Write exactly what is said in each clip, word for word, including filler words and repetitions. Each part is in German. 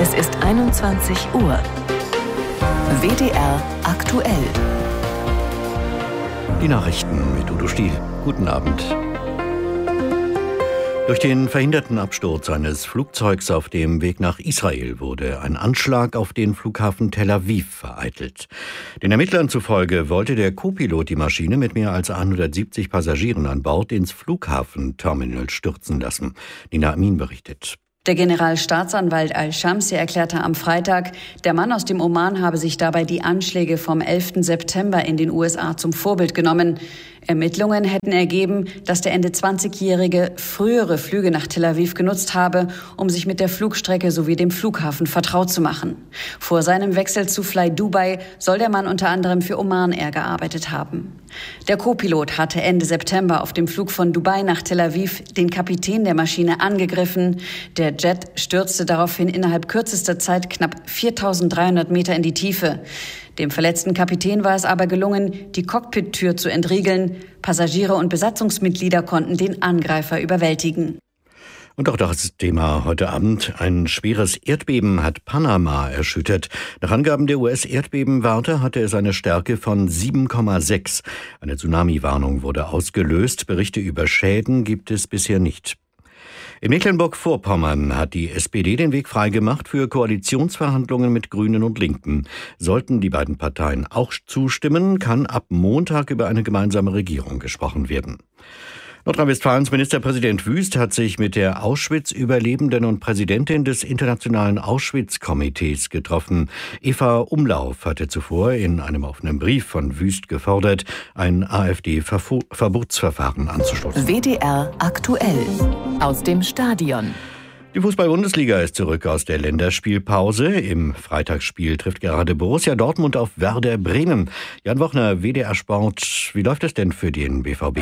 Es ist einundzwanzig Uhr. W D R aktuell. Die Nachrichten mit Udo Stiel. Guten Abend. Durch den verhinderten Absturz eines Flugzeugs auf dem Weg nach Israel wurde ein Anschlag auf den Flughafen Tel Aviv vereitelt. Den Ermittlern zufolge wollte der Co-Pilot die Maschine mit mehr als hundertsiebzig Passagieren an Bord ins Flughafenterminal stürzen lassen. Nina Amin berichtet. Der Generalstaatsanwalt Al-Shamsi erklärte am Freitag, der Mann aus dem Oman habe sich dabei die Anschläge vom elften September in den U S A zum Vorbild genommen. Ermittlungen hätten ergeben, dass der Ende zwanzigjährige frühere Flüge nach Tel Aviv genutzt habe, um sich mit der Flugstrecke sowie dem Flughafen vertraut zu machen. Vor seinem Wechsel zu Fly Dubai soll der Mann unter anderem für Oman Air gearbeitet haben. Der Co-Pilot hatte Ende September auf dem Flug von Dubai nach Tel Aviv den Kapitän der Maschine angegriffen. Der Jet stürzte daraufhin innerhalb kürzester Zeit knapp viertausenddreihundert Meter in die Tiefe. Dem verletzten Kapitän war es aber gelungen, die Cockpit-Tür zu entriegeln. Passagiere und Besatzungsmitglieder konnten den Angreifer überwältigen. Und auch das Thema heute Abend. Ein schweres Erdbeben hat Panama erschüttert. Nach Angaben der U S-Erdbebenwarte hatte es eine Stärke von sieben Komma sechs. Eine Tsunami-Warnung wurde ausgelöst. Berichte über Schäden gibt es bisher nicht. In Mecklenburg-Vorpommern hat die S P D den Weg freigemacht für Koalitionsverhandlungen mit Grünen und Linken. Sollten die beiden Parteien auch zustimmen, kann ab Montag über eine gemeinsame Regierung gesprochen werden. Nordrhein-Westfalens Ministerpräsident Wüst hat sich mit der Auschwitz-Überlebenden und Präsidentin des Internationalen Auschwitz-Komitees getroffen. Eva Umlauf hatte zuvor in einem offenen Brief von Wüst gefordert, ein AfD-Verbotsverfahren anzustoßen. W D R aktuell aus dem Stadion. Die Fußball-Bundesliga ist zurück aus der Länderspielpause. Im Freitagsspiel trifft gerade Borussia Dortmund auf Werder Bremen. Jan Wochner, W D R Sport. Wie läuft es denn für den B V B?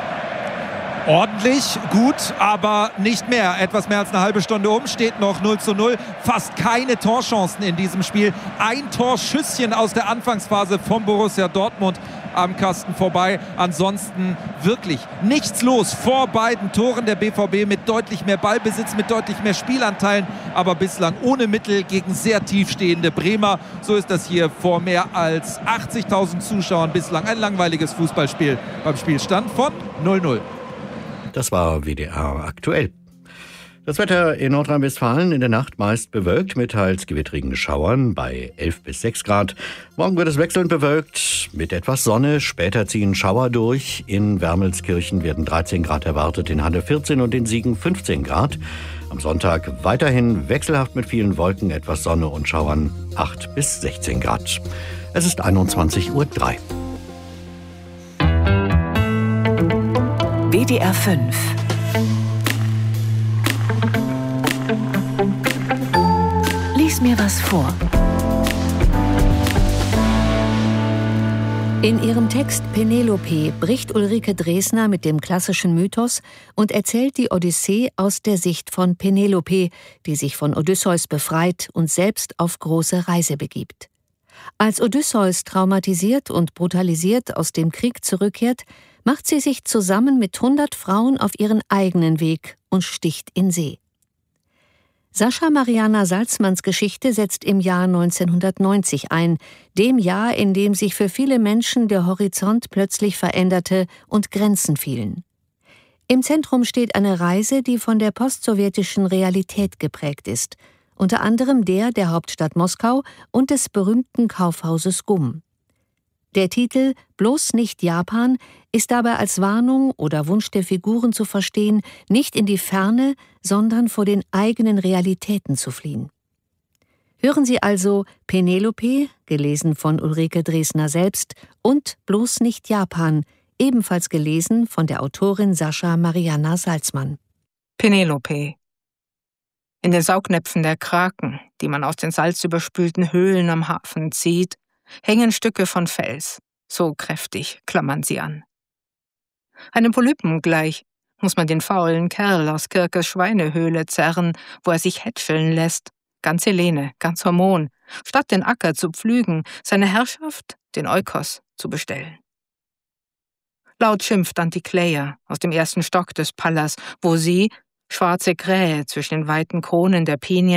Ordentlich, gut, aber nicht mehr. Etwas mehr als eine halbe Stunde um, steht noch null zu null. Fast keine Torchancen in diesem Spiel. Ein Torschüsschen aus der Anfangsphase vom Borussia Dortmund am Kasten vorbei. Ansonsten wirklich nichts los vor beiden Toren. Der B V B mit deutlich mehr Ballbesitz, mit deutlich mehr Spielanteilen, aber bislang ohne Mittel gegen sehr tiefstehende Bremer. So ist das hier vor mehr als achtzigtausend Zuschauern bislang ein langweiliges Fußballspiel beim Spielstand von null null. Das war W D R aktuell. Das Wetter in Nordrhein-Westfalen in der Nacht meist bewölkt mit teils gewittrigen Schauern bei elf bis sechs Grad. Morgen wird es wechselnd bewölkt mit etwas Sonne. Später ziehen Schauer durch. In Wermelskirchen werden dreizehn Grad erwartet, in Halle vierzehn und in Siegen fünfzehn Grad. Am Sonntag weiterhin wechselhaft mit vielen Wolken, etwas Sonne und Schauern acht bis sechzehn Grad. Es ist einundzwanzig Uhr drei. W D R fünf. Lies mir was vor. In ihrem Text Penelope bricht Ulrike Dresner mit dem klassischen Mythos und erzählt die Odyssee aus der Sicht von Penelope, die sich von Odysseus befreit und selbst auf große Reise begibt. Als Odysseus traumatisiert und brutalisiert aus dem Krieg zurückkehrt, macht sie sich zusammen mit hundert Frauen auf ihren eigenen Weg und sticht in See. Sascha Mariana Salzmanns Geschichte setzt im Jahr neunzehnhundertneunzig ein, dem Jahr, in dem sich für viele Menschen der Horizont plötzlich veränderte und Grenzen fielen. Im Zentrum steht eine Reise, die von der postsowjetischen Realität geprägt ist, unter anderem der der Hauptstadt Moskau und des berühmten Kaufhauses GUM. Der Titel »Bloß nicht Japan« ist dabei als Warnung oder Wunsch der Figuren zu verstehen, nicht in die Ferne, sondern vor den eigenen Realitäten zu fliehen. Hören Sie also Penelope, gelesen von Ulrike Dresner selbst, und »Bloß nicht Japan«, ebenfalls gelesen von der Autorin Sascha Mariana Salzmann. Penelope. In den Saugnäpfen der Kraken, die man aus den salzüberspülten Höhlen am Hafen zieht, hängen Stücke von Fels. So kräftig klammern sie an. Einem Polypen gleich muss man den faulen Kerl aus Kirkes Schweinehöhle zerren, wo er sich hätscheln lässt, ganz Helene, ganz Hormon, statt den Acker zu pflügen, seine Herrschaft, den Eukos, zu bestellen. Laut schimpft Antikleia aus dem ersten Stock des Pallas, wo sie, schwarze Krähe zwischen den weiten Kronen der Pinien,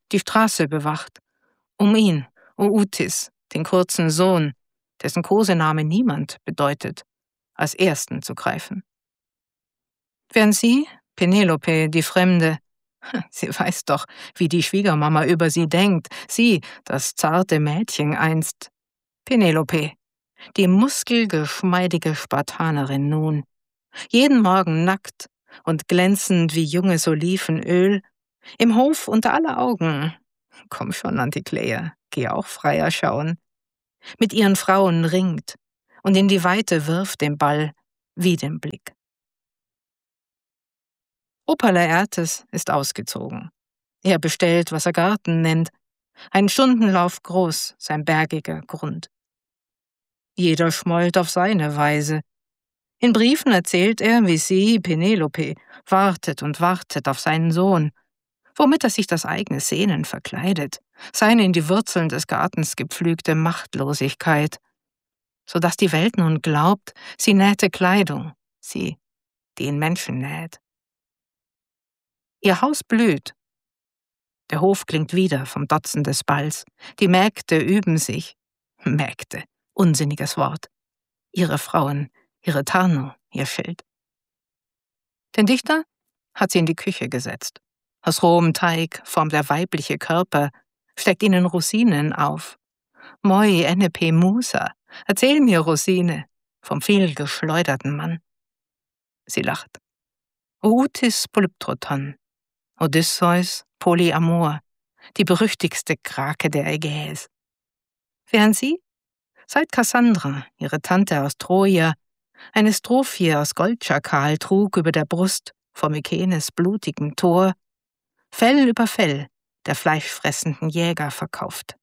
die Straße bewacht, um ihn, Ootis, den kurzen Sohn, dessen Kosename niemand bedeutet, als Ersten zu greifen. Während sie, Penelope, die Fremde, sie weiß doch, wie die Schwiegermama über sie denkt, sie, das zarte Mädchen einst, Penelope, die muskelgeschmeidige Spartanerin nun, jeden Morgen nackt und glänzend wie junges Olivenöl, im Hof unter aller Augen, komm schon, Antikleia, geh auch freier schauen, mit ihren Frauen ringt und in die Weite wirft den Ball wie den Blick. Opa Laertes ist ausgezogen. Er bestellt, was er Garten nennt, ein Stundenlauf groß, sein bergiger Grund. Jeder schmollt auf seine Weise. In Briefen erzählt er, wie sie, Penelope, wartet und wartet auf seinen Sohn, womit er sich das eigene Sehnen verkleidet, seine in die Wurzeln des Gartens gepflügte Machtlosigkeit, so dass die Welt nun glaubt, sie nähte Kleidung, sie, die in Menschen näht. Ihr Haus blüht. Der Hof klingt wieder vom Dotzen des Balls. Die Mägde üben sich. Mägde, unsinniges Wort. Ihre Frauen, ihre Tarnung, ihr Schild. Den Dichter hat sie in die Küche gesetzt. Aus rohem Teig formt der weibliche Körper, steckt ihnen Rosinen auf. Moi enepe Musa, erzähl mir, Rosine, vom vielgeschleuderten Mann. Sie lacht. Ootis Polyptroton, Odysseus Polyamor, die berüchtigste Krake der Ägäis. Während sie, seit Kassandra, ihre Tante aus Troja, eine Strophie aus Goldschakal trug über der Brust vor Mykenes blutigem Tor, Fell über Fell der fleischfressenden Jäger verkauft.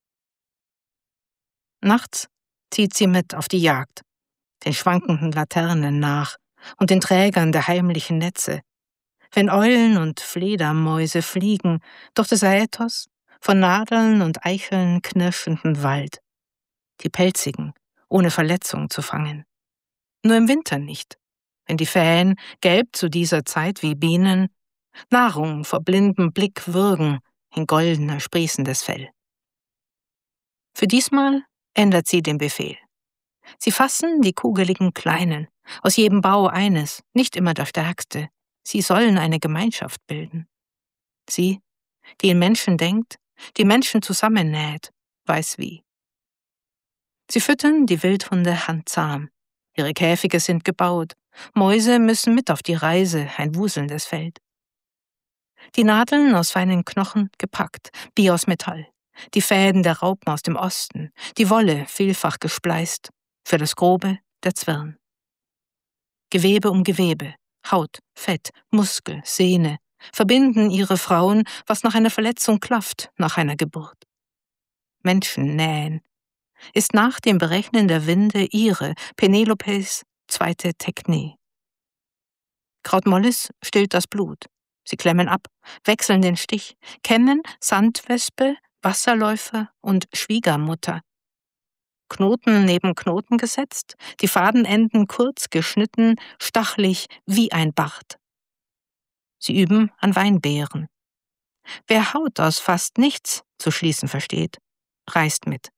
Nachts zieht sie mit auf die Jagd, den schwankenden Laternen nach und den Trägern der heimlichen Netze, wenn Eulen und Fledermäuse fliegen durch des Aethos von Nadeln und Eicheln knirschenden Wald, die pelzigen, ohne Verletzung zu fangen. Nur im Winter nicht, wenn die Fähen, gelb zu dieser Zeit wie Bienen, Nahrung vor blindem Blick würgen in goldener sprießendes Fell. Für diesmal ändert sie den Befehl. Sie fassen die kugeligen Kleinen, aus jedem Bau eines, nicht immer der stärkste. Sie sollen eine Gemeinschaft bilden. Sie, die in Menschen denkt, die Menschen zusammennäht, weiß wie. Sie füttern die Wildhunde handzahm. Ihre Käfige sind gebaut. Mäuse müssen mit auf die Reise, ein wuselndes Feld. Die Nadeln aus feinen Knochen gepackt, wie aus Metall. Die Fäden der Raupen aus dem Osten, die Wolle vielfach gespleist, für das Grobe der Zwirn. Gewebe um Gewebe, Haut, Fett, Muskel, Sehne, verbinden ihre Frauen, was nach einer Verletzung klafft, nach einer Geburt. Menschen nähen, ist nach dem Berechnen der Winde ihre, Penelopes, zweite Technie. Krautmollis stillt das Blut. Sie klemmen ab, wechseln den Stich, kennen Sandwespe, Wasserläufer und Schwiegermutter. Knoten neben Knoten gesetzt, die Fadenenden kurz geschnitten, stachelig wie ein Bart. Sie üben an Weinbeeren. Wer Haut aus fast nichts zu schließen versteht, reist mit.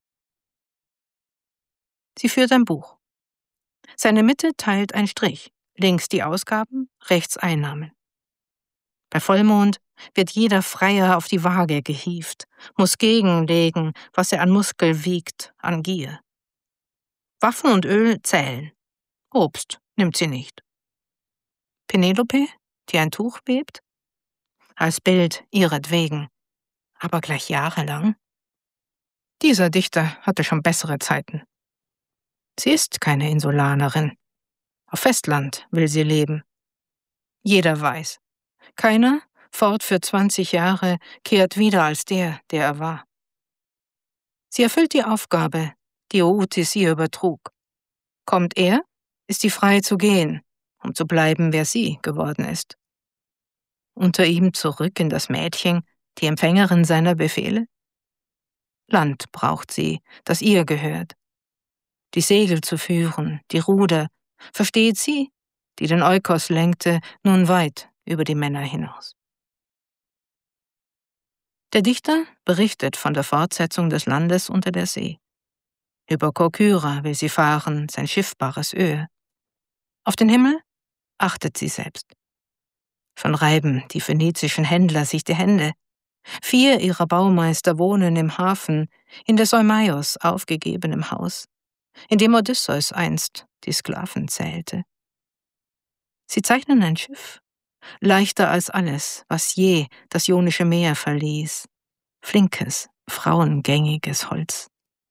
Sie führt ein Buch. Seine Mitte teilt ein Strich, links die Ausgaben, rechts Einnahmen. Bei Vollmond wird jeder Freier auf die Waage gehievt, muss gegenlegen, was er an Muskel wiegt, an Gier. Waffen und Öl zählen. Obst nimmt sie nicht. Penelope, die ein Tuch webt? Als Bild ihretwegen, aber gleich jahrelang. Dieser Dichter hatte schon bessere Zeiten. Sie ist keine Insulanerin. Auf Festland will sie leben. Jeder weiß, keiner, fort für zwanzig Jahre, kehrt wieder als der, der er war. Sie erfüllt die Aufgabe, die Ootis ihr übertrug. Kommt er, ist sie frei zu gehen, um zu bleiben, wer sie geworden ist. Unter ihm zurück in das Mädchen, die Empfängerin seiner Befehle? Land braucht sie, das ihr gehört. Die Segel zu führen, die Ruder, versteht sie, die den Eukos lenkte, nun weit über die Männer hinaus. Der Dichter berichtet von der Fortsetzung des Landes unter der See. Über Korkyra will sie fahren, sein schiffbares Öhe. Auf den Himmel achtet sie selbst. Schon reiben die phönizischen Händler sich die Hände. Vier ihrer Baumeister wohnen im Hafen, in des Eumaios aufgegebenem Haus, in dem Odysseus einst die Sklaven zählte. Sie zeichnen ein Schiff, leichter als alles, was je das Ionische Meer verließ, flinkes, frauengängiges Holz.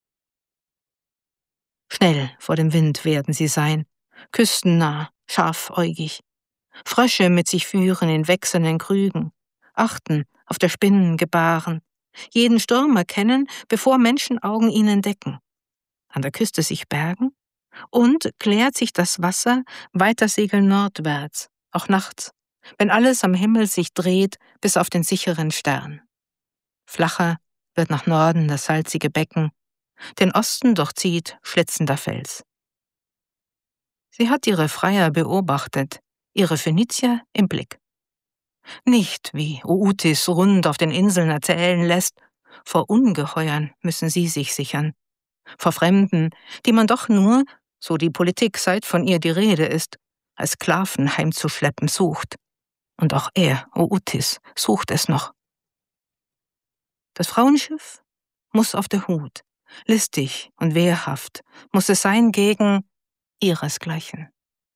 Schnell vor dem Wind werden sie sein, küstennah, scharfäugig, Frösche mit sich führen in wechselnden Krügen, achten auf der Spinnen gebaren, jeden Sturm erkennen, bevor Menschenaugen ihn entdecken, an der Küste sich bergen und klärt sich das Wasser, weiter segeln nordwärts, auch nachts, wenn alles am Himmel sich dreht bis auf den sicheren Stern. Flacher wird nach Norden das salzige Becken, den Osten durchzieht schlitzender Fels. Sie hat ihre Freier beobachtet, ihre Phönizier im Blick. Nicht, wie Ootis rund auf den Inseln erzählen lässt, vor Ungeheuern müssen sie sich sichern, vor Fremden, die man doch nur, so die Politik seit von ihr die Rede ist, als Sklaven heimzuschleppen sucht. Und auch er, Ootis, sucht es noch. Das Frauenschiff muss auf der Hut, listig und wehrhaft muss es sein gegen ihresgleichen.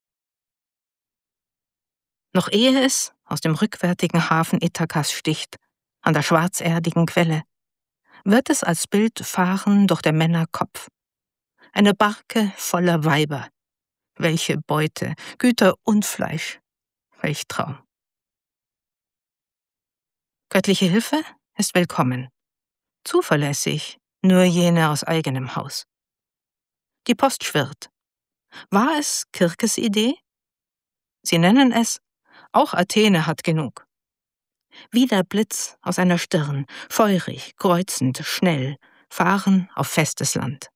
Noch ehe es aus dem rückwärtigen Hafen Ithakas sticht, an der schwarzerdigen Quelle, wird es als Bild fahren durch der Männer Kopf. Eine Barke voller Weiber. Welche Beute, Güter und Fleisch. Welch Traum. Göttliche Hilfe ist willkommen. Zuverlässig nur jene aus eigenem Haus. Die Post schwirrt. War es Kirkes Idee? Sie nennen es, auch Athene hat genug. Wie der Blitz aus einer Stirn, feurig, kreuzend, schnell, fahren auf festes Land.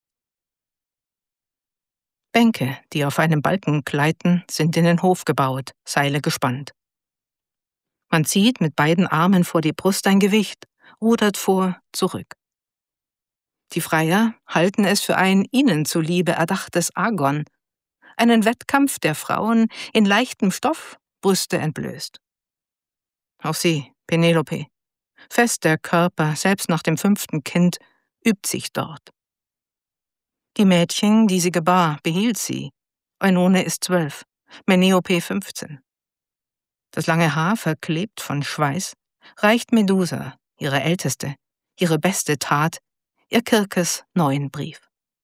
Bänke, die auf einem Balken gleiten, sind in den Hof gebaut, Seile gespannt. Man zieht mit beiden Armen vor die Brust ein Gewicht, rudert vor, zurück. Die Freier halten es für ein ihnen zuliebe erdachtes Agon, einen Wettkampf der Frauen in leichtem Stoff, Brüste entblößt. Auch sie, Penelope, fest der Körper, selbst nach dem fünften Kind, übt sich dort. Die Mädchen, die sie gebar, behielt sie. Eunone ist zwölf, Meniope fünfzehn. Das lange Haar, verklebt von Schweiß, reicht Medusa, ihre älteste, ihre beste Tat, ihr Kirkes neuen Brief.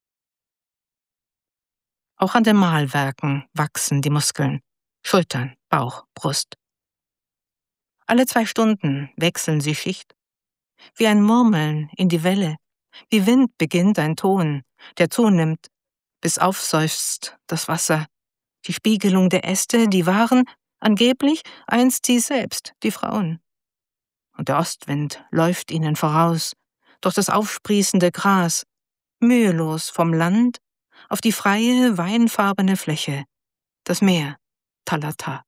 Auch an den Mahlwerken wachsen die Muskeln, Schultern, Bauch, Brust. Alle zwei Stunden wechseln sie Schicht. Wie ein Murmeln in die Welle, wie Wind beginnt ein Ton, der zunimmt, bis aufseufzt das Wasser. Die Spiegelung der Äste, die waren, angeblich, einst sie selbst, die Frauen. Und der Ostwind läuft ihnen voraus, durch das aufsprießende Gras, mühelos vom Land auf die freie, weinfarbene Fläche, das Meer, Thalata.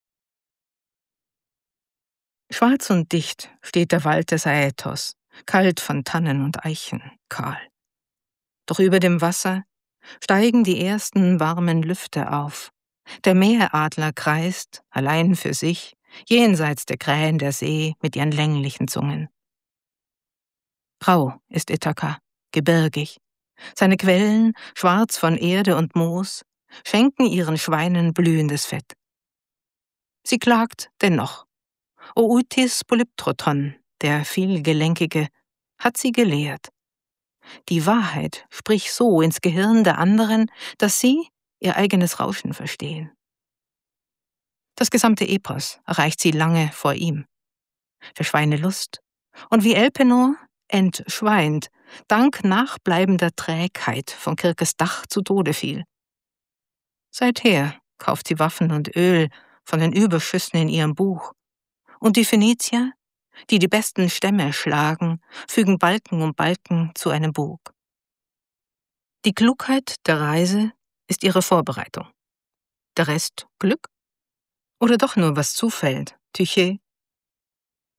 Schwarz und dicht steht der Wald des Aethos, kalt von Tannen und Eichen, kahl. Doch über dem Wasser steigen die ersten warmen Lüfte auf. Der Meeradler kreist, allein für sich, jenseits der Krähen der See mit ihren länglichen Zungen. Grau ist Ithaka, gebirgig. Seine Quellen, schwarz von Erde und Moos, schenken ihren Schweinen blühendes Fett. Sie klagt dennoch. Ootis Polyptroton, der vielgelenkige, hat sie gelehrt. Die Wahrheit sprich so ins Gehirn der anderen, dass sie ihr eigenes Rauschen verstehen. Das gesamte Epos erreicht sie lange vor ihm. Der Schweine Lust, und wie Elpenor entschweint, dank nachbleibender Trägheit von Kirkes Dach zu Tode fiel. Seither kauft sie Waffen und Öl von den Überschüssen in ihrem Buch. Und die Phönizier, die die besten Stämme schlagen, fügen Balken um Balken zu einem Bug. Die Klugheit der Reise ist ihre Vorbereitung. Der Rest Glück? Oder doch nur was zufällt, Tyché?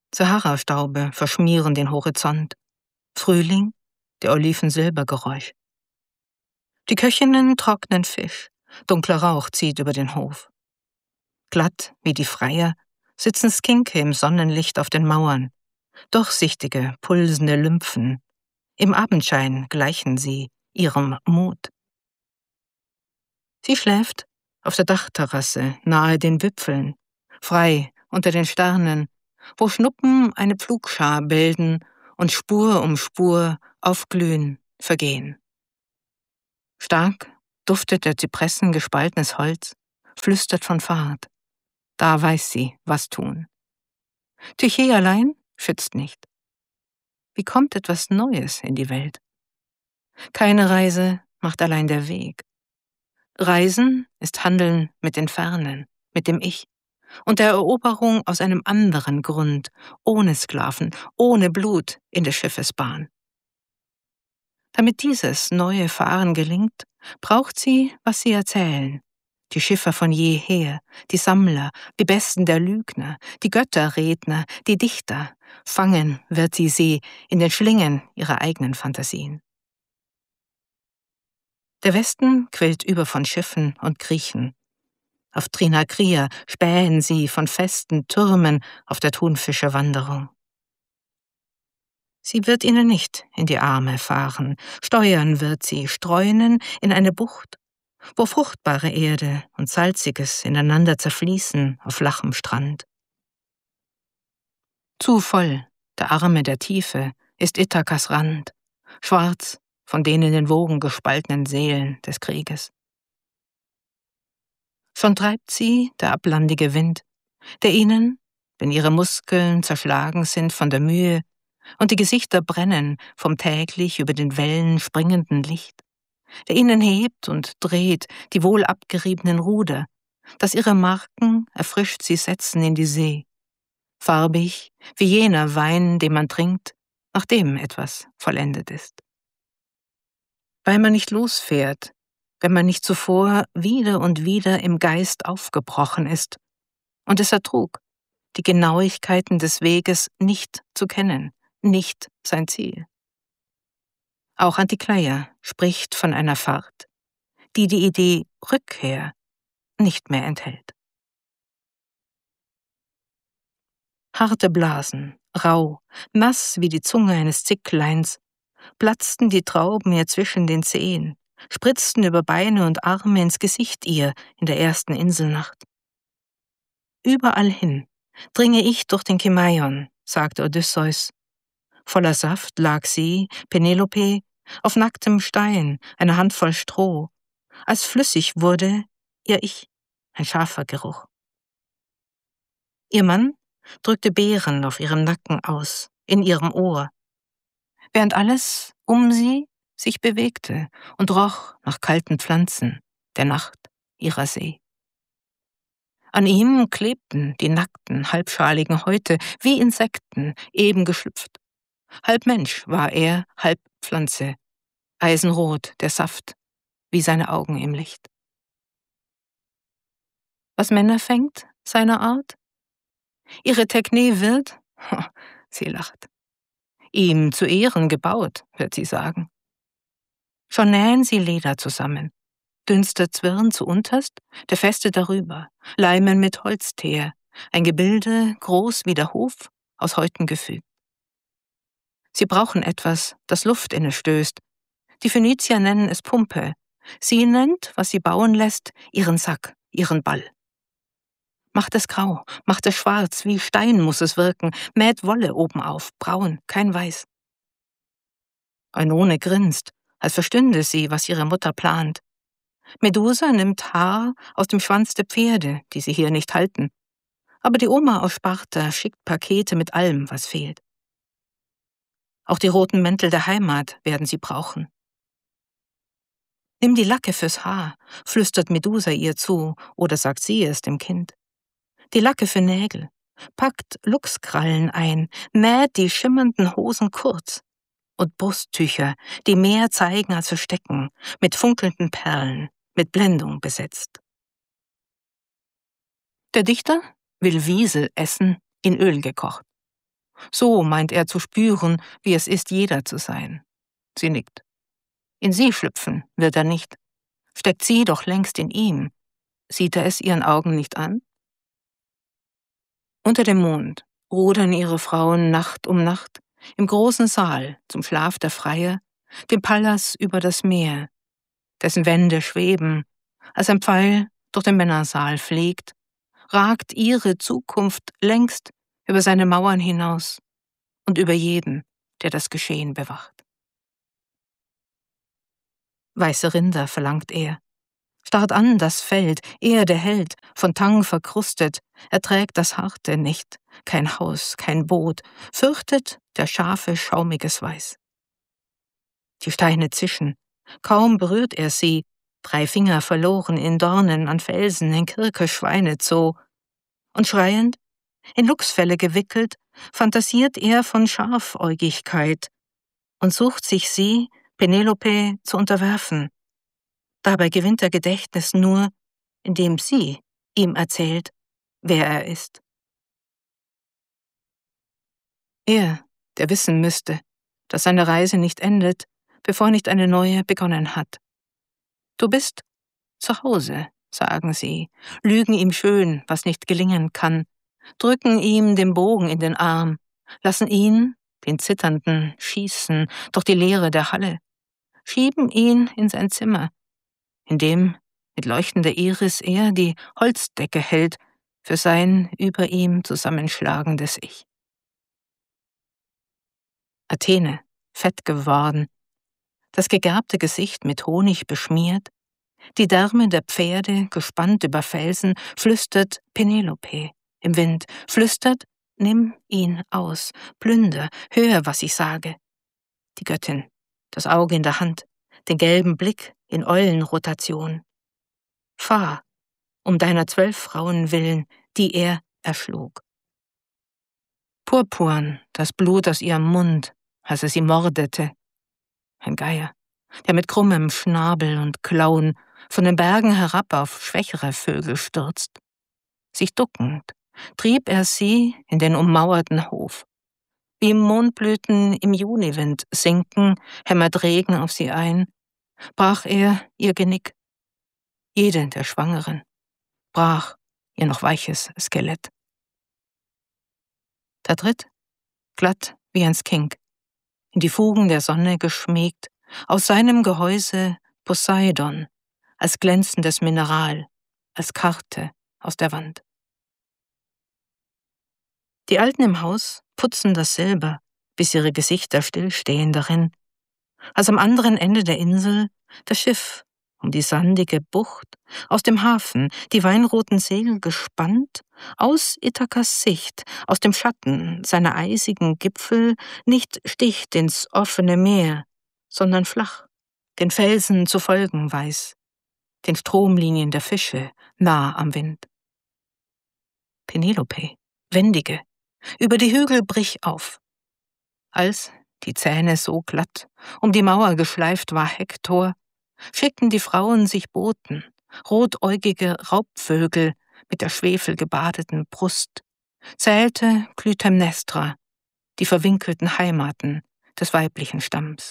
Sahara-Staube verschmieren den Horizont. Frühling, der Oliven Silbergeräusch. Die Köchinnen trocknen Fisch, dunkler Rauch zieht über den Hof. Glatt wie die Freier sitzen Skinke im Sonnenlicht auf den Mauern, durchsichtige, pulsende Lymphen. Im Abendschein gleichen sie ihrem Mut. Sie schläft auf der Dachterrasse nahe den Wipfeln, frei unter den Sternen, wo Schnuppen eine Pflugschar bilden und Spur um Spur aufglühen, vergehen. Stark duftet der Zypressen gespaltenes Holz, flüstert von Fahrt. Da weiß sie, was tun. Tyché allein schützt nicht. Wie kommt etwas Neues in die Welt? Keine Reise macht allein der Weg. Reisen ist Handeln mit den Fernen, mit dem Ich und der Eroberung aus einem anderen Grund, ohne Sklaven, ohne Blut in des Schiffes Bahn. Damit dieses neue Fahren gelingt, braucht sie, was sie erzählen. Die Schiffer von jeher, die Sammler, die Besten der Lügner, die Götterredner, die Dichter. Fangen wird sie sie in den Schlingen ihrer eigenen Fantasien. Der Westen quillt über von Schiffen und Griechen. Auf Trinakria spähen sie von festen Türmen auf der Thunfischerwanderung. Sie wird ihnen nicht in die Arme fahren, steuern wird sie, streunen in eine Bucht, wo fruchtbare Erde und Salziges ineinander zerfließen auf lachem Strand. Zu voll, der Arme der Tiefe, ist Ithakas Rand, schwarz von den in den Wogen gespaltenen Seelen des Krieges. Schon treibt sie der ablandige Wind, der ihnen, wenn ihre Muskeln zerschlagen sind von der Mühe und die Gesichter brennen vom täglich über den Wellen springenden Licht, der ihnen hebt und dreht die wohl abgeriebenen Ruder, dass ihre Marken erfrischt sie setzen in die See, farbig wie jener Wein, den man trinkt, nachdem etwas vollendet ist. Weil man nicht losfährt, wenn man nicht zuvor wieder und wieder im Geist aufgebrochen ist und es ertrug, die Genauigkeiten des Weges nicht zu kennen, nicht sein Ziel. Auch Antikleia spricht von einer Fahrt, die die Idee Rückkehr nicht mehr enthält. Harte Blasen, rau, nass wie die Zunge eines Zickleins, platzten die Trauben ihr zwischen den Zehen, spritzten über Beine und Arme ins Gesicht ihr in der ersten Inselnacht. Überall hin dringe ich durch den Kimaion, sagte Odysseus. Voller Saft lag sie, Penelope, auf nacktem Stein, eine Handvoll Stroh, als flüssig wurde ihr Ich, ein scharfer Geruch. Ihr Mann drückte Beeren auf ihrem Nacken aus, in ihrem Ohr, während alles um sie sich bewegte und roch nach kalten Pflanzen, der Nacht ihrer See. An ihm klebten die nackten, halbschaligen Häute wie Insekten, eben geschlüpft. Halb Mensch war er, halb Pflanze, eisenrot der Saft, wie seine Augen im Licht. Was Männer fängt, seiner Art? Ihre Tekne wird, sie lacht, ihm zu Ehren gebaut, wird sie sagen. Schon nähen sie Leder zusammen, dünster Zwirn zu unterst, der Feste darüber, leimen mit Holzteer, ein Gebilde groß wie der Hof, aus Häuten gefügt. Sie brauchen etwas, das Luft inne stößt. Die Phönizier nennen es Pumpe. Sie nennt, was sie bauen lässt, ihren Sack, ihren Ball. Macht es grau, macht es schwarz, wie Stein muss es wirken, mäht Wolle oben auf, braun, kein Weiß. Eunone grinst, als verstünde sie, was ihre Mutter plant. Medusa nimmt Haar aus dem Schwanz der Pferde, die sie hier nicht halten. Aber die Oma aus Sparta schickt Pakete mit allem, was fehlt. Auch die roten Mäntel der Heimat werden sie brauchen. Nimm die Lacke fürs Haar, flüstert Medusa ihr zu, oder sagt sie es dem Kind. Die Lacke für Nägel, packt Luchskrallen ein, näht die schimmernden Hosen kurz und Brusttücher, die mehr zeigen als verstecken, mit funkelnden Perlen, mit Blendung besetzt. Der Dichter will Wiesel essen, in Öl gekocht. So meint er zu spüren, wie es ist, jeder zu sein. Sie nickt. In sie schlüpfen wird er nicht. Steckt sie doch längst in ihm. Sieht er es ihren Augen nicht an? Unter dem Mond rudern ihre Frauen Nacht um Nacht im großen Saal zum Schlaf der Freier, dem Pallas über das Meer, dessen Wände schweben, als ein Pfeil durch den Männersaal fliegt, ragt ihre Zukunft längst über seine Mauern hinaus und über jeden, der das Geschehen bewacht. Weiße Rinder verlangt er, starrt an das Feld, er der Held, von Tang verkrustet, erträgt das Harte nicht, kein Haus, kein Boot, fürchtet der Schafe schaumiges Weiß. Die Steine zischen, kaum berührt er sie, drei Finger verloren in Dornen an Felsen in Kirke Schweinezoo, und schreiend, in Luchsfelle gewickelt, fantasiert er von Scharfäugigkeit und sucht sich sie, Penelope, zu unterwerfen. Dabei gewinnt er Gedächtnis nur, indem sie ihm erzählt, wer er ist. Er, der wissen müsste, dass seine Reise nicht endet, bevor nicht eine neue begonnen hat. Du bist zu Hause, sagen sie, lügen ihm schön, was nicht gelingen kann, drücken ihm den Bogen in den Arm, lassen ihn, den Zitternden, schießen durch die Leere der Halle, schieben ihn in sein Zimmer, in dem mit leuchtender Iris er die Holzdecke hält für sein über ihm zusammenschlagendes Ich. Athene, fett geworden, das gegerbte Gesicht mit Honig beschmiert, die Därme der Pferde gespannt über Felsen, flüstert Penelope im Wind, flüstert, nimm ihn aus, plünder, hör, was ich sage. Die Göttin, das Auge in der Hand, den gelben Blick in Eulenrotation. Fahr, um deiner zwölf Frauen willen, die er erschlug. Purpurn, das Blut aus ihrem Mund, als er sie mordete. Ein Geier, der mit krummem Schnabel und Klauen von den Bergen herab auf schwächere Vögel stürzt. Sich duckend trieb er sie in den ummauerten Hof. Wie Mondblüten im Juniwind sinken, hämmert Regen auf sie ein, brach er ihr Genick. Jede der Schwangeren brach ihr noch weiches Skelett. Da tritt, glatt wie ein Skink, in die Fugen der Sonne geschmiegt, aus seinem Gehäuse Poseidon, als glänzendes Mineral, als Karte aus der Wand. Die Alten im Haus putzen das Silber, bis ihre Gesichter stillstehen darin, als am anderen Ende der Insel das Schiff um die sandige Bucht, aus dem Hafen die weinroten Segel gespannt, aus Ithakas Sicht, aus dem Schatten seiner eisigen Gipfel nicht sticht ins offene Meer, sondern flach, den Felsen zu folgen weiß, den Stromlinien der Fische nah am Wind. Penelope, wendige, über die Hügel brich auf. Als, die Zähne so glatt, um die Mauer geschleift war Hektor, schickten die Frauen sich Boten, rotäugige Raubvögel mit der schwefelgebadeten Brust, zählte Clytemnestra, die verwinkelten Heimaten des weiblichen Stamms.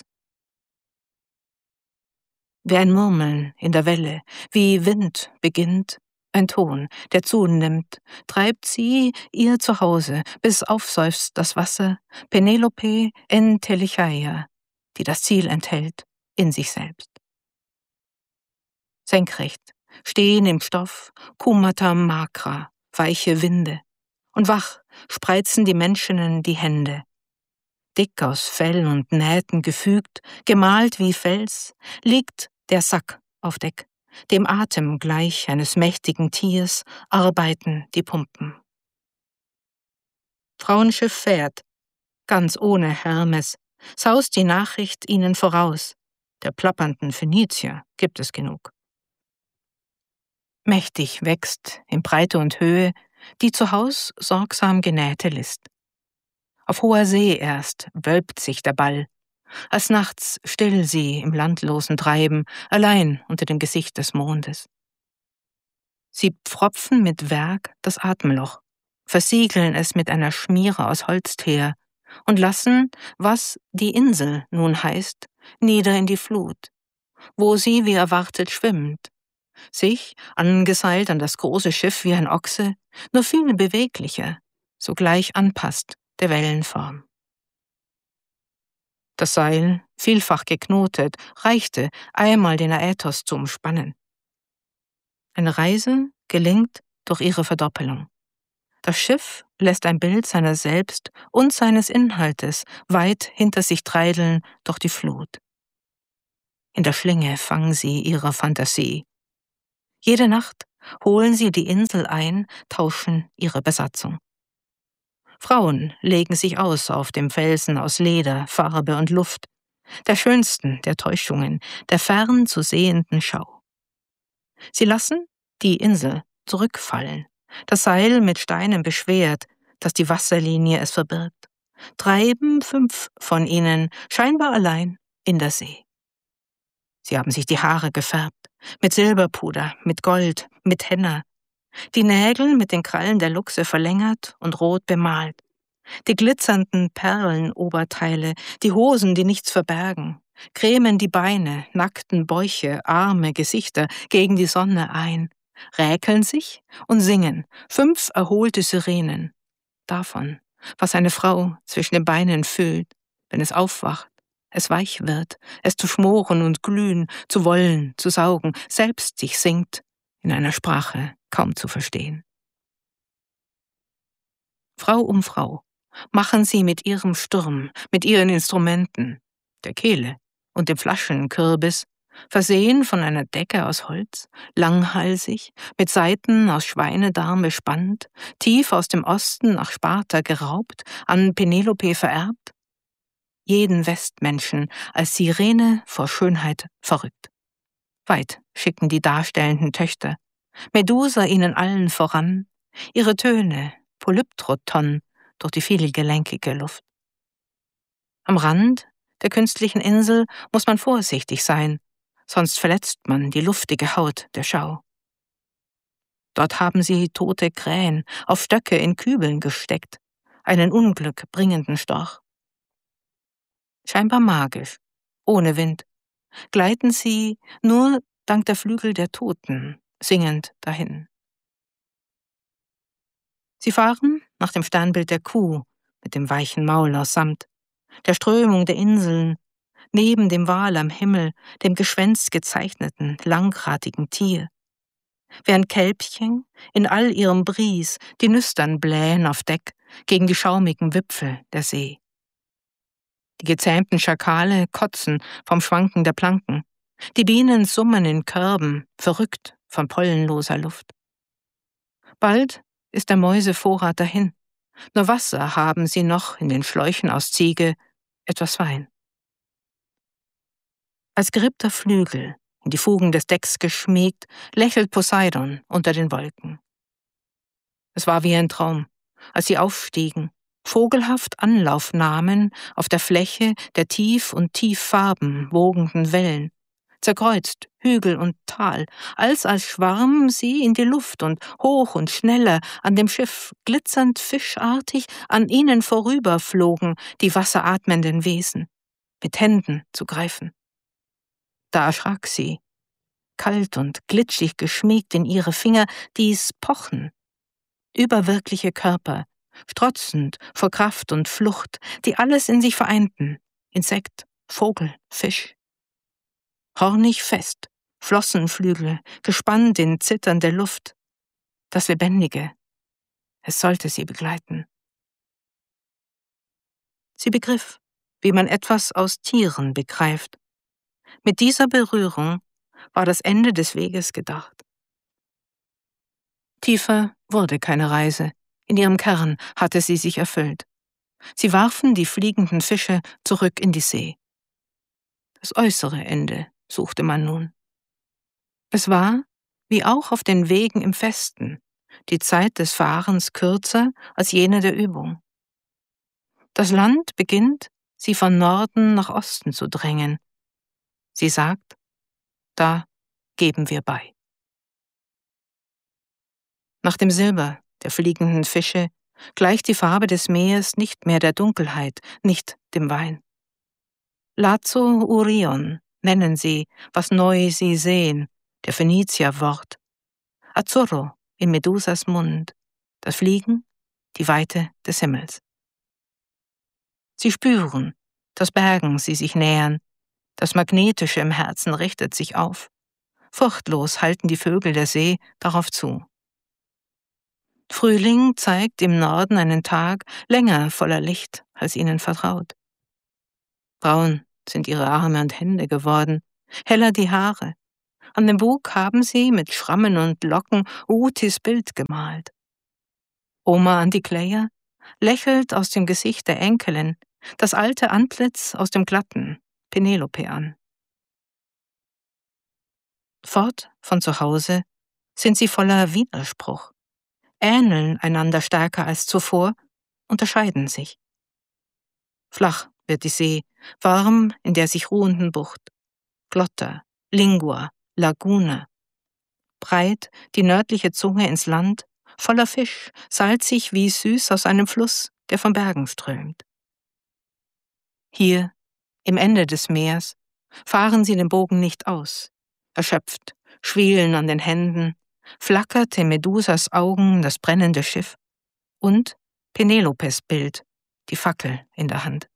Wie ein Murmeln in der Welle, wie Wind beginnt, ein Ton, der zunimmt, treibt sie ihr Zuhause, bis aufseufzt das Wasser, Penelope en Telechaia, die das Ziel enthält, in sich selbst. Senkrecht stehen im Stoff Cumata Macra, weiche Winde, und wach spreizen die Menschinnen die Hände. Dick aus Fell und Nähten gefügt, gemalt wie Fels, liegt der Sack auf Deck. Dem Atem gleich eines mächtigen Tiers arbeiten die Pumpen. Frauenschiff fährt, ganz ohne Hermes, saust die Nachricht ihnen voraus. Der plappernden Phönizier gibt es genug. Mächtig wächst in Breite und Höhe die zu Haus sorgsam genähte List. Auf hoher See erst wölbt sich der Ball, als nachts still sie im landlosen Treiben, allein unter dem Gesicht des Mondes. Sie pfropfen mit Werk das Atemloch, versiegeln es mit einer Schmiere aus Holzteer und lassen, was die Insel nun heißt, nieder in die Flut, wo sie wie erwartet schwimmt, sich, angeseilt an das große Schiff wie ein Ochse, nur viel beweglicher, sogleich anpasst der Wellenform. Das Seil, vielfach geknotet, reichte, einmal den Aethos zu umspannen. Eine Reise gelingt durch ihre Verdoppelung. Das Schiff lässt ein Bild seiner selbst und seines Inhaltes weit hinter sich treideln durch die Flut. In der Schlinge fangen sie ihre Fantasie. Jede Nacht holen sie die Insel ein, tauschen ihre Besatzung. Frauen legen sich aus auf dem Felsen aus Leder, Farbe und Luft, der schönsten der Täuschungen, der fern zu sehenden Schau. Sie lassen die Insel zurückfallen, das Seil mit Steinen beschwert, dass die Wasserlinie es verbirgt, treiben fünf von ihnen scheinbar allein in der See. Sie haben sich die Haare gefärbt, mit Silberpuder, mit Gold, mit Henna, die Nägel mit den Krallen der Luchse verlängert und rot bemalt, die glitzernden Perlenoberteile, die Hosen, die nichts verbergen, cremen die Beine, nackten Bäuche, Arme, Gesichter gegen die Sonne ein, räkeln sich und singen fünf erholte Sirenen davon, was eine Frau zwischen den Beinen fühlt, wenn es aufwacht, es weich wird, es zu schmoren und glühen, zu wollen, zu saugen, selbst sich singt, in einer Sprache kaum zu verstehen. Frau um Frau machen sie mit ihrem Sturm, mit ihren Instrumenten, der Kehle und dem Flaschenkürbis, versehen von einer Decke aus Holz, langhalsig, mit Saiten aus Schweinedarm bespannt, tief aus dem Osten nach Sparta geraubt, an Penelope vererbt, jeden Westmenschen als Sirene vor Schönheit verrückt. Weit schicken die darstellenden Töchter, Medusa ihnen allen voran, ihre Töne, Polyptroton, durch die vielgelenkige Luft. Am Rand der künstlichen Insel muss man vorsichtig sein, sonst verletzt man die luftige Haut der Schau. Dort haben sie tote Krähen auf Stöcke in Kübeln gesteckt, einen unglückbringenden Storch. Scheinbar magisch, ohne Wind, gleiten sie nur dank der Flügel der Toten singend dahin. Sie fahren nach dem Sternbild der Kuh mit dem weichen Maul aus Samt, der Strömung der Inseln, neben dem Wal am Himmel, dem geschwänzt gezeichneten, langratigen Tier. Während Kälbchen in all ihrem Bries die Nüstern blähen auf Deck gegen die schaumigen Wipfel der See. Die gezähmten Schakale kotzen vom Schwanken der Planken, die Bienen summen in Körben, verrückt von pollenloser Luft. Bald ist der Mäusevorrat dahin. Nur Wasser haben sie noch in den Schläuchen aus Ziege, etwas Wein. Als gerippter Flügel, in die Fugen des Decks geschmiegt, lächelt Poseidon unter den Wolken. Es war wie ein Traum, als sie aufstiegen, vogelhaft Anlauf nahmen auf der Fläche der tief und tieffarben wogenden Wellen, zerkreuzt Hügel und Tal, als als Schwarm sie in die Luft und hoch und schneller an dem Schiff, glitzernd fischartig, an ihnen vorüberflogen die wasseratmenden Wesen, mit Händen zu greifen. Da erschrak sie, kalt und glitschig geschmiegt in ihre Finger, dies Pochen, überwirkliche Körper, strotzend vor Kraft und Flucht, die alles in sich vereinten, Insekt, Vogel, Fisch. Hornig fest, Flossenflügel, gespannt in zitternde Luft. Das Lebendige, es sollte sie begleiten. Sie begriff, wie man etwas aus Tieren begreift. Mit dieser Berührung war das Ende des Weges gedacht. Tiefer wurde keine Reise. In ihrem Kern hatte sie sich erfüllt. Sie warfen die fliegenden Fische zurück in die See. Das äußere Ende suchte man nun. Es war, wie auch auf den Wegen im Festen, die Zeit des Fahrens kürzer als jene der Übung. Das Land beginnt, sie von Norden nach Osten zu drängen. Sie sagt, da geben wir bei. Nach dem Silber der fliegenden Fische, gleicht die Farbe des Meeres nicht mehr der Dunkelheit, nicht dem Wein. Lazo Urion nennen sie, was neu sie sehen, der Phönizier-Wort. Azzurro in Medusas Mund, das Fliegen, die Weite des Himmels. Sie spüren, dass Bergen sie sich nähern, das Magnetische im Herzen richtet sich auf. Furchtlos halten die Vögel der See darauf zu. Frühling zeigt im Norden einen Tag länger voller Licht als ihnen vertraut. Braun sind ihre Arme und Hände geworden, heller die Haare. An dem Bug haben sie mit Schrammen und Locken Utis Bild gemalt. Oma Antikleia lächelt aus dem Gesicht der Enkelin das alte Antlitz aus dem glatten Penelope an. Fort von zu Hause sind sie voller Widerspruch, ähneln einander stärker als zuvor, unterscheiden sich. Flach wird die See, warm in der sich ruhenden Bucht, Glotta, Lingua, Laguna. Breit die nördliche Zunge ins Land, voller Fisch, salzig wie süß aus einem Fluss, der von Bergen strömt. Hier, im Ende des Meers, fahren sie den Bogen nicht aus. Erschöpft, schwelen an den Händen, flackert in Medusas Augen das brennende Schiff und Penelopes Bild, die Fackel in der Hand.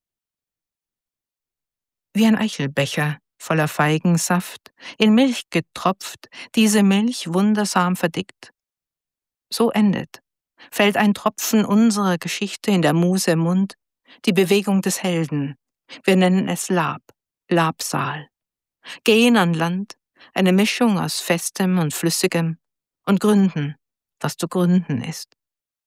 Wie ein Eichelbecher voller Feigensaft, in Milch getropft, diese Milch wundersam verdickt. So endet, fällt ein Tropfen unserer Geschichte in der Muse Mund, die Bewegung des Helden. Wir nennen es Lab, Labsal. Gehen an Land, eine Mischung aus Festem und Flüssigem, und gründen, was zu gründen ist.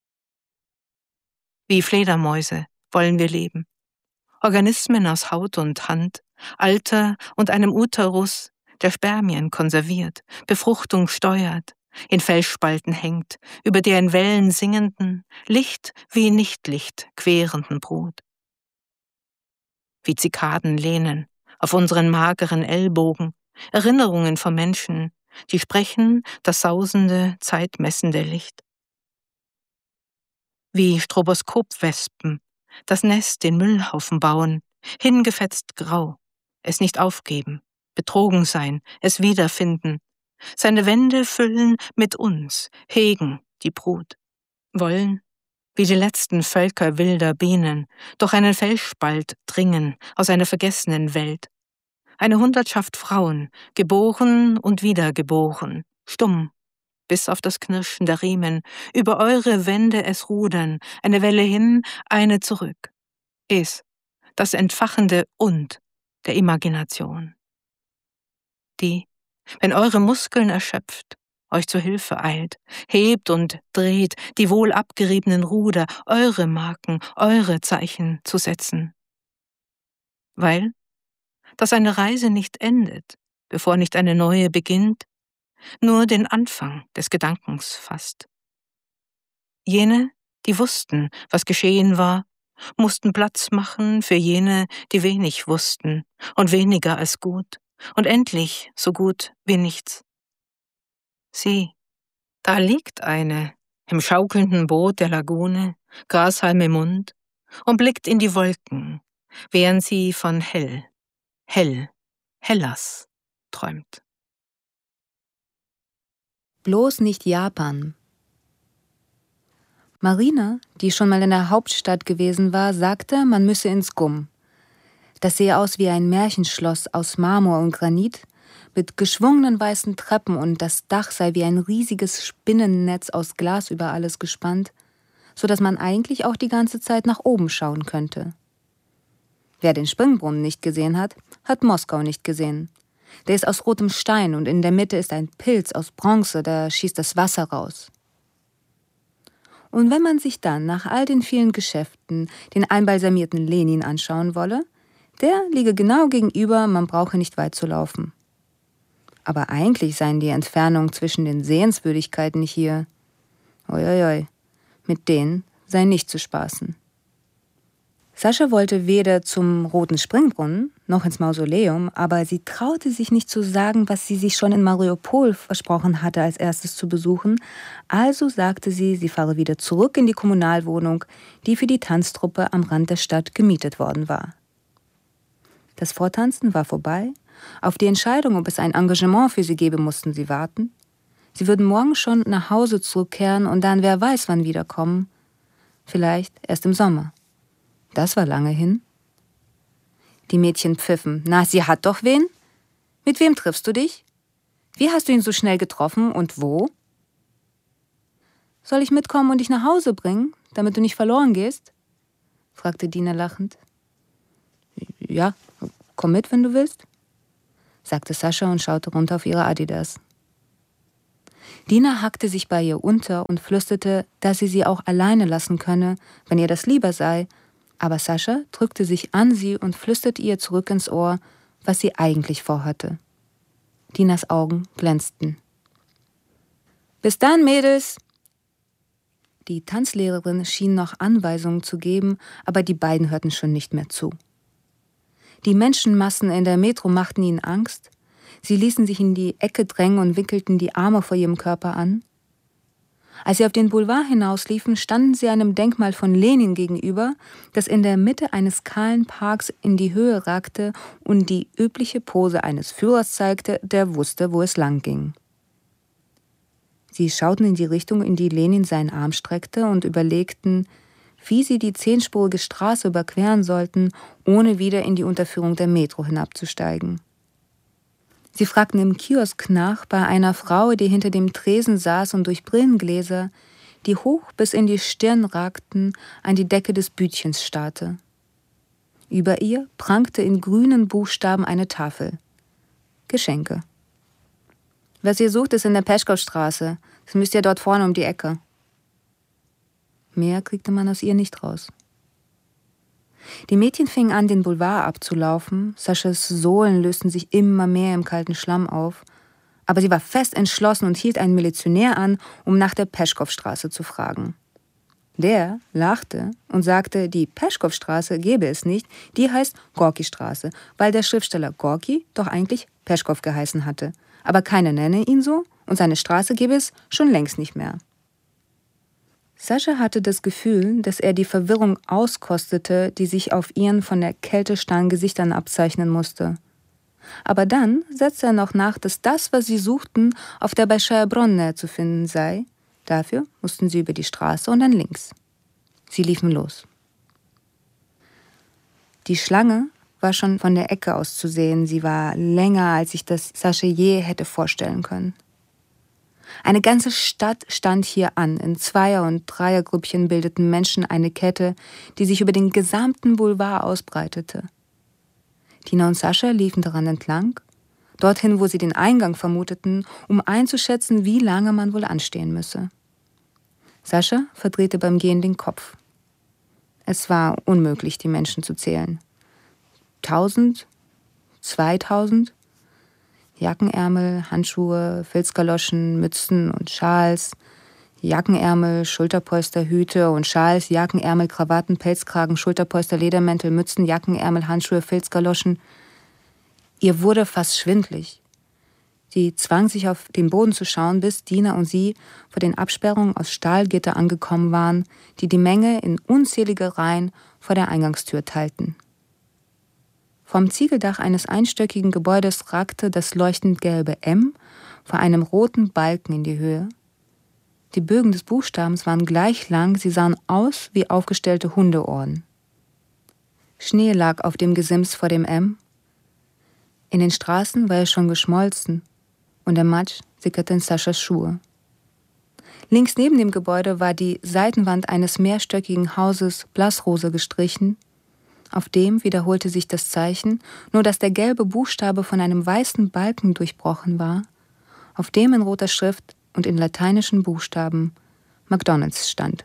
Wie Fledermäuse wollen wir leben. Organismen aus Haut und Hand, Alter und einem Uterus, der Spermien konserviert, Befruchtung steuert, in Felsspalten hängt, über der in Wellen singenden, Licht wie Nichtlicht querenden Brut. Wie Zikaden lehnen auf unseren mageren Ellbogen, Erinnerungen von Menschen, die sprechen das sausende, zeitmessende Licht. Wie Stroboskopwespen, das Nest den Müllhaufen bauen, hingefetzt grau, es nicht aufgeben, betrogen sein, es wiederfinden, seine Wände füllen mit uns, hegen die Brut, wollen, wie die letzten Völker wilder Bienen, durch einen Felsspalt dringen aus einer vergessenen Welt. Eine Hundertschaft Frauen, geboren und wiedergeboren, stumm, bis auf das Knirschen der Riemen, über eure Wände es rudern, eine Welle hin, eine zurück. Es, das entfachende Und der Imagination. Die, wenn eure Muskeln erschöpft, euch zu Hilfe eilt, hebt und dreht die wohl abgeriebenen Ruder, eure Marken, eure Zeichen zu setzen. Weil, dass eine Reise nicht endet, bevor nicht eine neue beginnt, nur den Anfang des Gedankens fasst. Jene, die wussten, was geschehen war, mussten Platz machen für jene, die wenig wussten und weniger als gut und endlich so gut wie nichts. Sieh, da liegt eine im schaukelnden Boot der Lagune, Grashalm im Mund, und blickt in die Wolken, während sie von Hell, Hell, Hellas träumt. Bloß nicht Japan. Marina, die schon mal in der Hauptstadt gewesen war, sagte, man müsse ins Gum. Das sehe aus wie ein Märchenschloss aus Marmor und Granit, mit geschwungenen weißen Treppen, und das Dach sei wie ein riesiges Spinnennetz aus Glas über alles gespannt, so dass man eigentlich auch die ganze Zeit nach oben schauen könnte. Wer den Springbrunnen nicht gesehen hat, hat Moskau nicht gesehen. Der ist aus rotem Stein und in der Mitte ist ein Pilz aus Bronze, da schießt das Wasser raus. Und wenn man sich dann nach all den vielen Geschäften den einbalsamierten Lenin anschauen wolle, der liege genau gegenüber, man brauche nicht weit zu laufen. Aber eigentlich seien die Entfernungen zwischen den Sehenswürdigkeiten hier, uiuiui, mit denen sei nicht zu spaßen. Sascha wollte weder zum Roten Springbrunnen noch ins Mausoleum, aber sie traute sich nicht zu sagen, was sie sich schon in Mariupol versprochen hatte, als erstes zu besuchen. Also sagte sie, sie fahre wieder zurück in die Kommunalwohnung, die für die Tanztruppe am Rand der Stadt gemietet worden war. Das Vortanzen war vorbei. Auf die Entscheidung, ob es ein Engagement für sie gebe, mussten sie warten. Sie würden morgen schon nach Hause zurückkehren und dann wer weiß wann wiederkommen. Vielleicht erst im Sommer. Das war lange hin. Die Mädchen pfiffen. Na, sie hat doch wen? Mit wem triffst du dich? Wie hast du ihn so schnell getroffen und wo? Soll ich mitkommen und dich nach Hause bringen, damit du nicht verloren gehst? Fragte Dina lachend. Ja, komm mit, wenn du willst, sagte Sascha und schaute runter auf ihre Adidas. Dina hackte sich bei ihr unter und flüsterte, dass sie sie auch alleine lassen könne, wenn ihr das lieber sei, aber Sascha drückte sich an sie und flüsterte ihr zurück ins Ohr, was sie eigentlich vorhatte. Dinas Augen glänzten. »Bis dann, Mädels!« Die Tanzlehrerin schien noch Anweisungen zu geben, aber die beiden hörten schon nicht mehr zu. Die Menschenmassen in der Metro machten ihnen Angst. Sie ließen sich in die Ecke drängen und wickelten die Arme vor ihrem Körper an. Als sie auf den Boulevard hinausliefen, standen sie einem Denkmal von Lenin gegenüber, das in der Mitte eines kahlen Parks in die Höhe ragte und die übliche Pose eines Führers zeigte, der wusste, wo es lang ging. Sie schauten in die Richtung, in die Lenin seinen Arm streckte, und überlegten, wie sie die zehnspurige Straße überqueren sollten, ohne wieder in die Unterführung der Metro hinabzusteigen. Sie fragten im Kiosk nach bei einer Frau, die hinter dem Tresen saß und durch Brillengläser, die hoch bis in die Stirn ragten, an die Decke des Bütchens starrte. Über ihr prangte in grünen Buchstaben eine Tafel. Geschenke. Was ihr sucht, ist in der Peschkowstraße. Das müsst ihr dort vorne um die Ecke. Mehr kriegte man aus ihr nicht raus. Die Mädchen fingen an, den Boulevard abzulaufen. Saschas Sohlen lösten sich immer mehr im kalten Schlamm auf. Aber sie war fest entschlossen und hielt einen Milizionär an, um nach der Peschkowstraße zu fragen. Der lachte und sagte, die Peschkowstraße gäbe es nicht, die heißt Gorki-Straße, weil der Schriftsteller Gorki doch eigentlich Peschkow geheißen hatte. Aber keiner nenne ihn so und seine Straße gäbe es schon längst nicht mehr. Sascha hatte das Gefühl, dass er die Verwirrung auskostete, die sich auf ihren von der Kälte starren Gesichtern abzeichnen musste. Aber dann setzte er noch nach, dass das, was sie suchten, auf der Большая Bronne zu finden sei. Dafür mussten sie über die Straße und dann links. Sie liefen los. Die Schlange war schon von der Ecke aus zu sehen. Sie war länger, als sich das Sascha je hätte vorstellen können. Eine ganze Stadt stand hier an. In Zweier- und Dreiergrüppchen bildeten Menschen eine Kette, die sich über den gesamten Boulevard ausbreitete. Tina und Sascha liefen daran entlang, dorthin, wo sie den Eingang vermuteten, um einzuschätzen, wie lange man wohl anstehen müsse. Sascha verdrehte beim Gehen den Kopf. Es war unmöglich, die Menschen zu zählen. Tausend? Zweitausend? Jackenärmel, Handschuhe, Filzgaloschen, Mützen und Schals, Jackenärmel, Schulterpolster, Hüte und Schals, Jackenärmel, Krawatten, Pelzkragen, Schulterpolster, Ledermäntel, Mützen, Jackenärmel, Handschuhe, Filzgaloschen. Ihr wurde fast schwindlig. Sie zwang sich auf den Boden zu schauen, bis Dina und sie vor den Absperrungen aus Stahlgitter angekommen waren, die die Menge in unzählige Reihen vor der Eingangstür teilten. Vom Ziegeldach eines einstöckigen Gebäudes ragte das leuchtend gelbe M vor einem roten Balken in die Höhe. Die Bögen des Buchstabens waren gleich lang, sie sahen aus wie aufgestellte Hundeohren. Schnee lag auf dem Gesims vor dem M. In den Straßen war er schon geschmolzen und der Matsch sickerte in Saschas Schuhe. Links neben dem Gebäude war die Seitenwand eines mehrstöckigen Hauses blassrosa gestrichen. Auf dem wiederholte sich das Zeichen, nur dass der gelbe Buchstabe von einem weißen Balken durchbrochen war, auf dem in roter Schrift und in lateinischen Buchstaben McDonald's stand.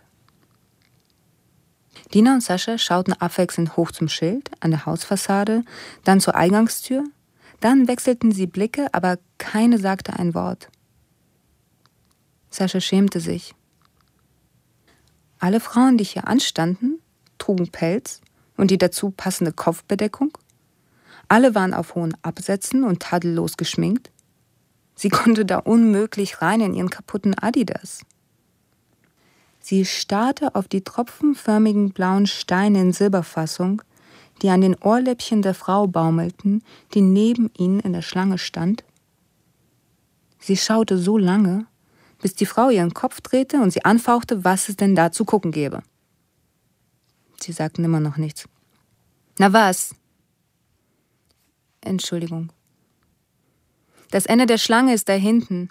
Dina und Sascha schauten abwechselnd hoch zum Schild an der Hausfassade, dann zur Eingangstür, dann wechselten sie Blicke, aber keine sagte ein Wort. Sascha schämte sich. Alle Frauen, die hier anstanden, trugen Pelz Und die dazu passende Kopfbedeckung? Alle waren auf hohen Absätzen und tadellos geschminkt. Sie konnte da unmöglich rein in ihren kaputten Adidas. Sie starrte auf die tropfenförmigen blauen Steine in Silberfassung, die an den Ohrläppchen der Frau baumelten, die neben ihnen in der Schlange stand. Sie schaute so lange, bis die Frau ihren Kopf drehte und sie anfauchte, was es denn da zu gucken gäbe. Sie sagten immer noch nichts. »Na was?« »Entschuldigung. Das Ende der Schlange ist da hinten.«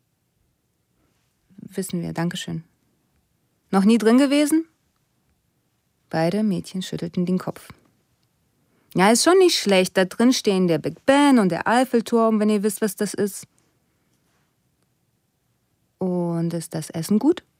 »Wissen wir, dankeschön.« »Noch nie drin gewesen?« Beide Mädchen schüttelten den Kopf. »Ja, ist schon nicht schlecht. Da drin stehen der Big Ben und der Eiffelturm, wenn ihr wisst, was das ist.« »Und ist das Essen gut?«